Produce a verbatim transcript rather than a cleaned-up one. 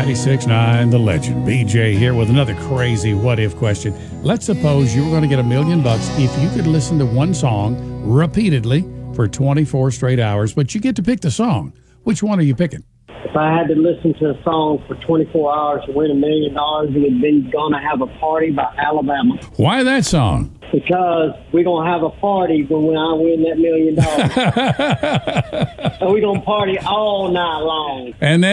ninety-six point nine The Legend. B J here with another crazy what-if question. Let's suppose you were going to get a million bucks if you could listen to one song repeatedly for twenty-four straight hours, but you get to pick the song. Which one are you picking? If I had to listen to a song for twenty-four hours to win a million dollars, it would be Gonna Have a Party by Alabama. Why that song? Because we're going to have a party when I win that million dollars. So we're going to party all night long. And then